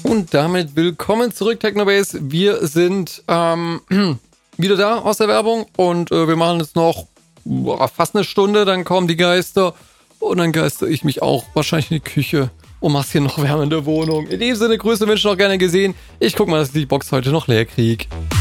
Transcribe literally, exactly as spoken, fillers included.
Und damit willkommen zurück, Technobase. Wir sind ähm, wieder da aus der Werbung und äh, wir machen jetzt noch boah, fast eine Stunde, dann kommen die Geister und dann geister ich mich auch wahrscheinlich in die Küche und mach's hier noch wärmer in der Wohnung. In dem Sinne, Grüße wünschen noch gerne gesehen. Ich guck mal, dass ich die Box heute noch leer krieg.